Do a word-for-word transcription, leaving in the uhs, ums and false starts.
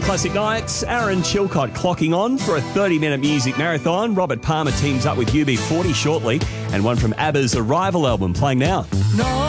Classic Nights. Aaron Chilcott clocking on for a thirty-minute music marathon. Robert Palmer teams up with U B forty shortly, and one from ABBA's Arrival album playing now. No.